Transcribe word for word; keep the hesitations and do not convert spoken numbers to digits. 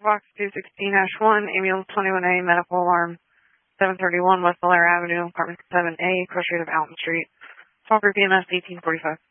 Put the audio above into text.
Fox two sixteen dash one, ambulance twenty-one A, medical alarm, seven thirty-one West Belair Avenue, apartment seven A, cross street of Alton Street. Small group E M S eighteen forty-five.